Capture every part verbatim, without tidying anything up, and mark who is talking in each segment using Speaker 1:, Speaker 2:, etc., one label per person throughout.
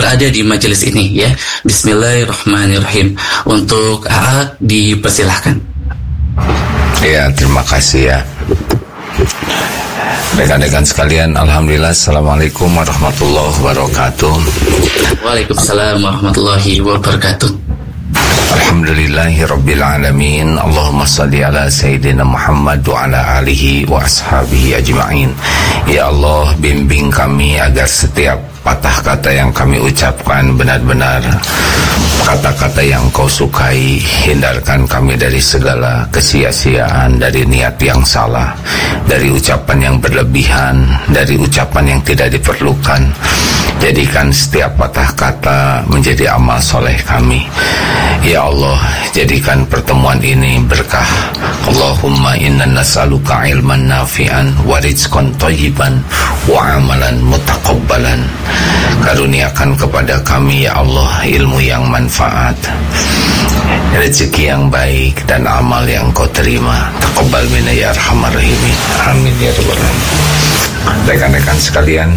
Speaker 1: berada di majelis ini ya. Bismillahirrahmanirrahim. Untuk A A dipersilahkan.
Speaker 2: Ya, terima kasih ya. Rekan-rekan sekalian, alhamdulillah, assalamualaikum warahmatullahi wabarakatuh.
Speaker 1: Waalaikumsalam warahmatullahi wabarakatuh.
Speaker 2: Alhamdulillahi rabbil alamin. Allahumma salli ala sayyidina Muhammad wa ala alihi wa ashabihi ajma'in. Ya Allah, bimbing kami agar setiap patah kata yang kami ucapkan benar-benar kata-kata yang kau sukai. Hindarkan kami dari segala kesia-siaan, dari niat yang salah, dari ucapan yang berlebihan, dari ucapan yang tidak diperlukan. Jadikan setiap patah kata menjadi amal soleh kami. Ya Allah, jadikan pertemuan ini berkah. Allahumma inna nas'aluka ilman nafi'an wa rizqan thayyiban wa amalan mutaqabbalan. Karuniakan kepada kami ya Allah ilmu yang manfaat, rezeki yang baik, dan amal yang kau terima. Taqabbal minna ya arhamar rahimin. Amin ya rabbal alamin. Rekan-rekan sekalian,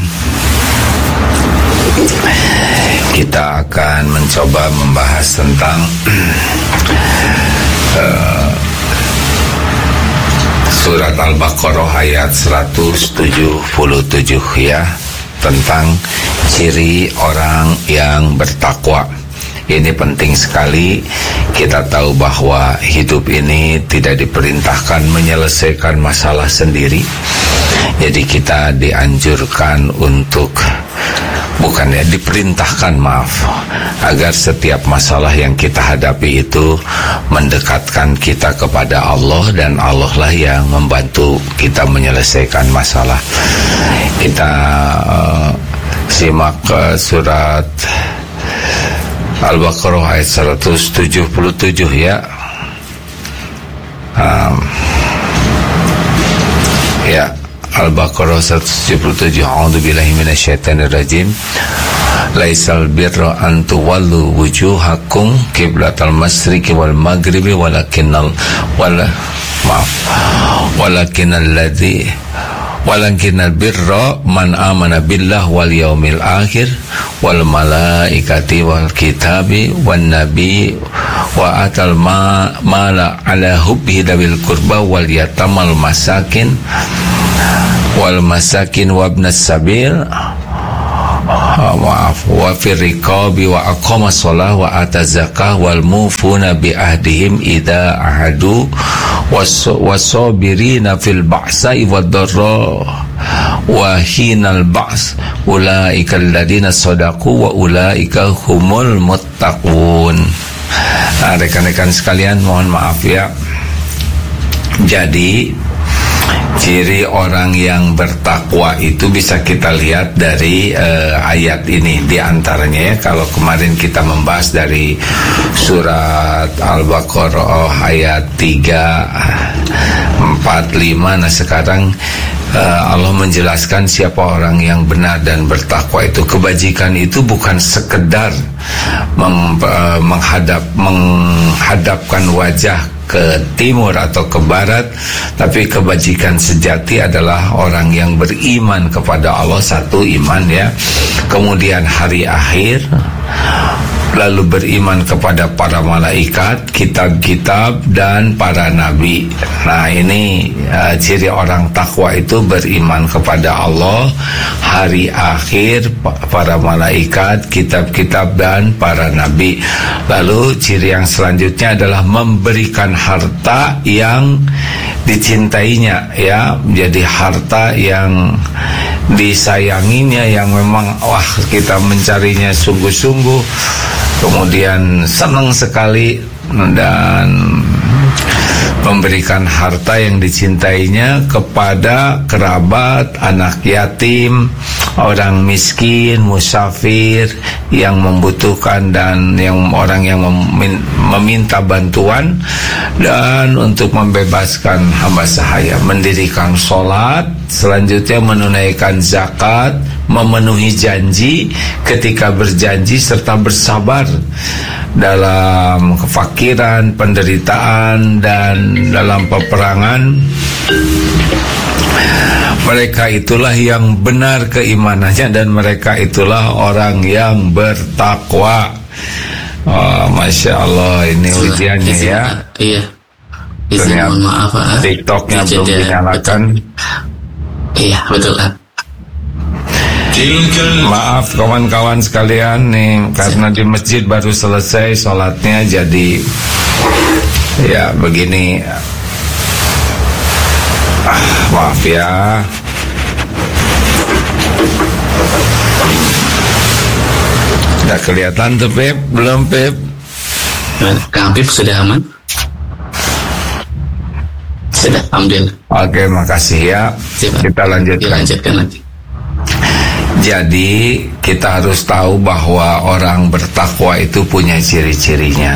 Speaker 2: kita akan mencoba membahas tentang uh, surat Al-Baqarah ayat seratus tujuh puluh tujuh ya, tentang ciri orang yang bertakwa. Ini penting sekali. Kita tahu bahwa hidup ini tidak diperintahkan menyelesaikan masalah sendiri. Jadi kita dianjurkan untuk, bukan ya, diperintahkan maaf, agar setiap masalah yang kita hadapi itu mendekatkan kita kepada Allah, dan Allah lah yang membantu kita menyelesaikan masalah. Kita uh, simak uh, surat Al-Baqarah ayat seratus tujuh puluh tujuh ya. Um, ya, Al-Baqarah seratus tujuh puluh tujuh. A'udzubillahi minasyaitonirrajim. Laisal birra an tuwallu wujuhakum qiblatal masyriqi wal maghribi walakinnal wala maaf walakinnal ladzi walakinnal birra man amana billah wal yaumil akhir wal malaikati wal kitabi wan nabi wa atal ma mala ala hubbihi dawil qurba wal yatamal masakin wal masakin wabnas sabil maaf wa firriqabi wa aqama shalah wa ata zakah wal mufuna bi ahdihim idza ahadu wasabirina fil ba'sa'i wad dharra wa hinal ba's ulaika alladziina shadaqu wa ulaika humul muttaqun. Nah, rekan-rekan sekalian, mohon maaf ya. Jadi ciri orang yang bertakwa itu bisa kita lihat dari uh, ayat ini. Di antaranya ya, kalau kemarin kita membahas dari surat Al-Baqarah ayat tiga, empat, lima. Nah sekarang uh, Allah menjelaskan siapa orang yang benar dan bertakwa itu. Kebajikan itu bukan sekedar mem, uh, menghadap menghadapkan wajah ke timur atau ke barat, tapi kebajikan sejati adalah orang yang beriman kepada Allah, satu iman ya, kemudian hari akhir, lalu beriman kepada para malaikat, kitab-kitab, dan para nabi. Nah ini uh, ciri orang takwa itu beriman kepada Allah, hari akhir, para malaikat, kitab-kitab, dan para nabi. Lalu ciri yang selanjutnya adalah memberikan harta yang dicintainya ya, menjadi harta yang disayanginya, yang memang wah kita mencarinya sungguh-sungguh, kemudian senang sekali, dan memberikan harta yang dicintainya kepada kerabat, anak yatim, orang miskin, musafir yang membutuhkan, dan yang orang yang meminta bantuan, dan untuk membebaskan hamba sahaya, mendirikan sholat, selanjutnya menunaikan zakat, memenuhi janji ketika berjanji, serta bersabar dalam kefakiran, penderitaan, dan dalam peperangan. Mereka itulah yang benar keimanannya dan mereka itulah orang yang bertakwa. Oh, Masya Allah, ini ujiannya ya.
Speaker 1: Iya.
Speaker 2: Ternyata
Speaker 1: mohon maaf ah.
Speaker 2: TikToknya belum
Speaker 1: Jadi,
Speaker 2: dinyalakan.
Speaker 1: Iya betul kan.
Speaker 2: Maaf kawan-kawan sekalian nih, karena di masjid baru selesai sholatnya, jadi ya begini. Ah, maaf ya. Udah kelihatan tuh Pep? Belum Pep?
Speaker 1: Kang Pip sudah aman? Sudah, alhamdulillah.
Speaker 2: Oke, makasih ya.
Speaker 1: Siap,
Speaker 2: kita lanjutkan.
Speaker 1: Dilanjutkan nanti.
Speaker 2: Jadi kita harus tahu bahwa orang bertakwa itu punya ciri-cirinya.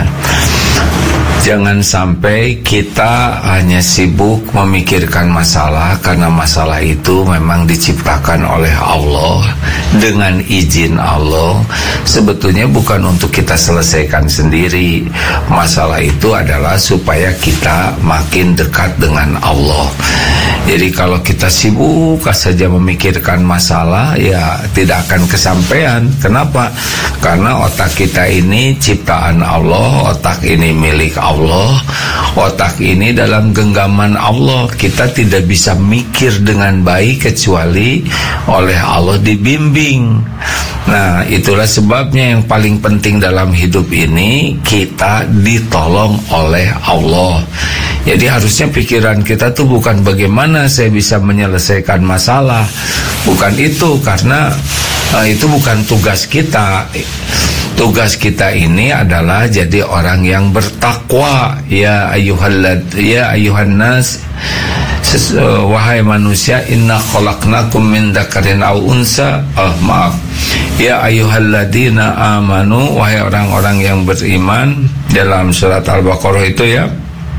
Speaker 2: Jangan sampai kita hanya sibuk memikirkan masalah, karena masalah itu memang diciptakan oleh Allah dengan izin Allah. Sebetulnya bukan untuk kita selesaikan sendiri. Masalah itu adalah supaya kita makin dekat dengan Allah. Jadi kalau kita sibuk saja memikirkan masalah, ya tidak akan kesampaian. Kenapa? Karena otak kita ini ciptaan Allah, otak ini milik Allah, otak ini dalam genggaman Allah. Kita tidak bisa mikir dengan baik kecuali oleh Allah dibimbing. Nah, itulah sebabnya yang paling penting dalam hidup ini, kita ditolong oleh Allah. Jadi harusnya pikiran kita tuh bukan bagaimana saya bisa menyelesaikan masalah, bukan itu, karena uh, itu bukan tugas kita. Tugas kita ini adalah jadi orang yang bertakwa. Ya ayyuhallad ya ayyuhan nas, uh, wahai manusia, inna khalaqnakum min dzakarin aw unsa. Oh, maaf. Ya ayyuhalladzina amanu, wahai orang-orang yang beriman, dalam surat Al-Baqarah itu ya.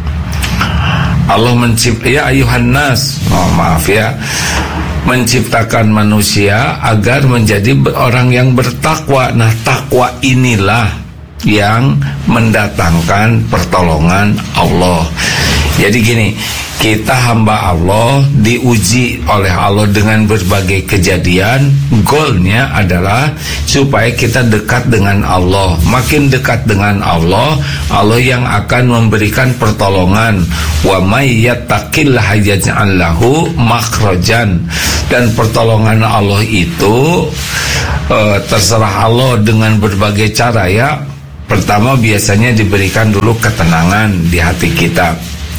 Speaker 2: Allah mencipta, ya ayuhan nas, oh, maaf ya, menciptakan manusia agar menjadi orang yang bertakwa. Nah, takwa inilah yang mendatangkan pertolongan Allah. Jadi gini, kita hamba Allah diuji oleh Allah dengan berbagai kejadian. Goalnya adalah supaya kita dekat dengan Allah. Makin dekat dengan Allah, Allah yang akan memberikan pertolongan. Wa may yattaqillaha yaj'al lahu makhrajan. Dan pertolongan Allah itu uh, terserah Allah dengan berbagai cara ya. Pertama biasanya diberikan dulu ketenangan di hati kita.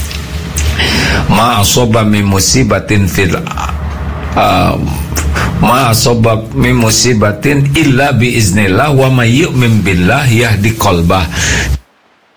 Speaker 2: Ma asoba min musibatin fil uh, ma asoba min musibatin illa bi iznillah wa may yu'min billah yahdi qalbah.